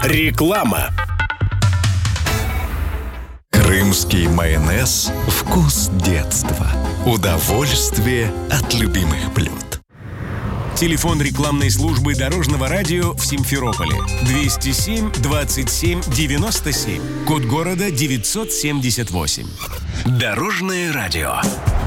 Реклама. Крымский майонез – вкус детства. Удовольствие от любимых блюд. Телефон рекламной службы Дорожного радио в Симферополе 207 27 97. Код города 978. Дорожное радио.